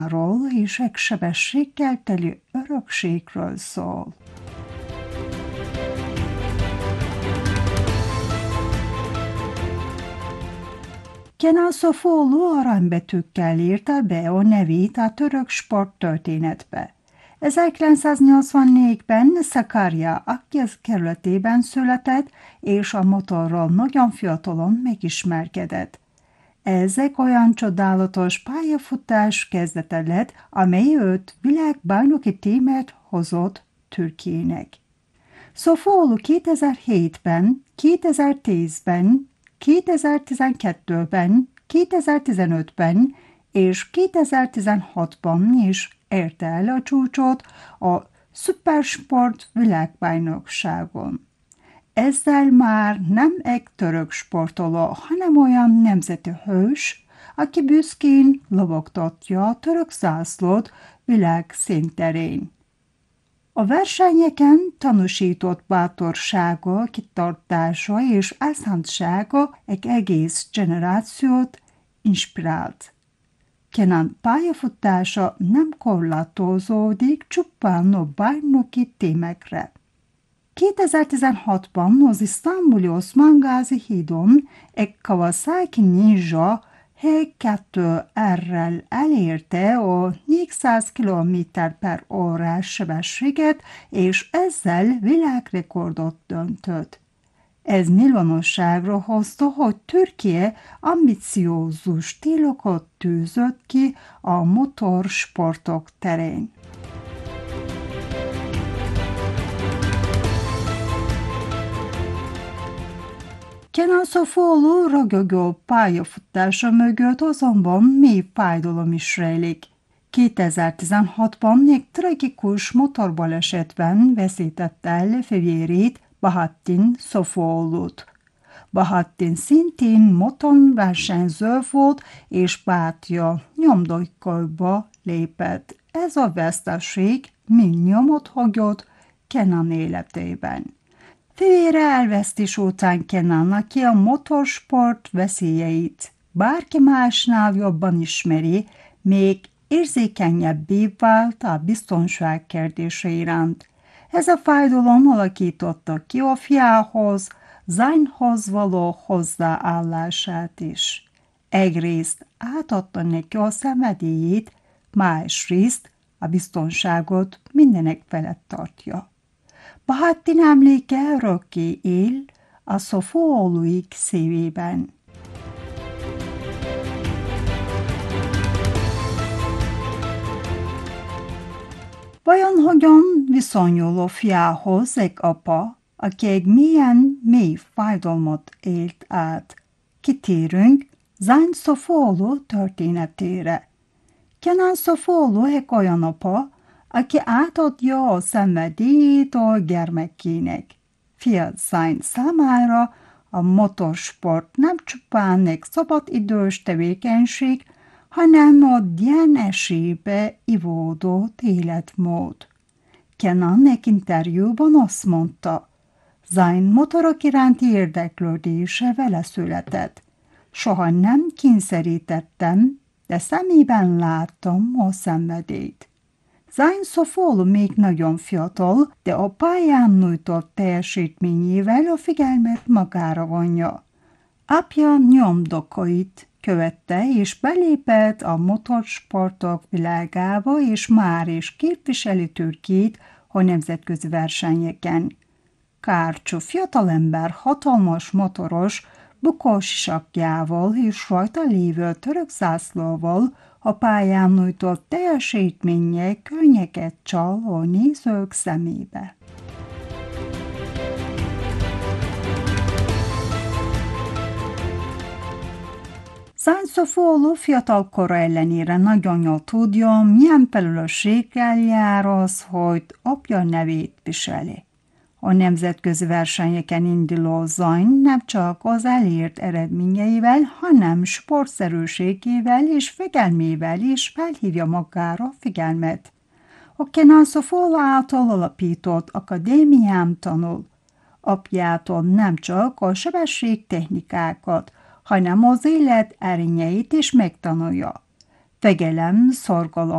ról és egy sebességgel teli örökségről szól. Kenan Sofuoğlu aranybetűkkel írta be a nevét a török sporttörténetbe. 1984-ben Sakarya Akyaz kerületében született, és a motorról nagyon fiatalon megismerkedett. Ezek olyan csodálatos pályafutás kezdete lett, amely őt világbajnoki címet hozott Türkiye'nek. Sofuoğlu 2007-ben, 2010-ben, 2012-ben, 2015-ben és 2016-ban is érte el a csúcsot a Szupersport világbajnokságon. Ezzel már nem egy török sportoló, hanem olyan nemzeti hős, aki büszkén lobogtatja a török zászlót világszínterén. A versenyeken tanúsított bátorsága, kitartása és elszántsága egy egész generációt inspirált. Kenan pályafutása nem korlátozódik csupán a bajnoki témekre. 2016-ban az isztambuli Osman Gazi hídon egy Kawasaki Ninja H2R-rel elérte a 400 km/h sebességet, és ezzel világrekordot döntött. Ez nyilvánosságra hozta, hogy Türkiye ambiciózus célokat tűzött ki a motorsportok terén. Kenan Sofuoğlu ragyogó pályafutása mögött azonban mély fájdalom is rejlik. 2016-ban egy tragikus motorbalesetben veszítette el fivérét, Bahattin Sofuoğlu't. Bahattin szintén motorversenyző volt, és bátyja nyomdokaiba lépett. Ez a veszteség mind nyomot hagyott Kenan életében. Fivére elvesztés után Kenan, aki a motorsport veszélyeit bárki másnál jobban ismeri, még érzékenyebbé vált a biztonság kérdése iránt. Ez a fájdalom alakította ki a fiához, Zaynhoz való hozzáállását is. Egyrészt átadta neki a szenvedélyét, másrészt a biztonságot mindenek felett tartja. Bahattin emléke örökké él a Sofuoğluik szívében. Vajon hogyan viszonyul a fiához egy apa, aki egy mély fájdalmat élt át? Kitérünk Zayn Sofuoğlu történetére. Kenan Sofuoğlu egy olyan apa, aki átadja a szenvedélyét a gyermekének. Fia Zayn számára a motorsport nem csupán egy szabadidős tevékenység, hanem a DNS-ébe ivódott életmód. Kenan egy interjúban azt mondta, Zayn motorok iránti érdeklődése vele született. Soha nem kényszerítettem, de szemében láttam a szenvedélyt. Zayn Sofuoğlu még nagyon fiatal, de a pályán nyújtott teljesítményével a figyelmet magára vonja. Apja nyomdokait követte, és belépett a motorsportok világába, és már is képviseli Türkiye't a nemzetközi versenyeken. Kárcsú fiatalember hatalmas motoros, bukósisakjával és rajta lévő török zászlóval a pályán nyújtott teljesítménye könnyeket csal a nézők szemébe. Zayn Sofuoğlu fiatal kora ellenére nagyon jól tudja, milyen felelősséggel jár az, hogy apja nevét viseli. A nemzetközi versenyeken induló Zayn nem csak az elért eredményeivel, hanem sportszerűségével és fegyelmével is felhívja magára figyelmet. A Kenan Sofuoğlu által alapított akadémián tanul. Apjától nem csak a sebességtechnikákat, hanem az élet erényeit is megtanulja. Fegyelem, szorgalom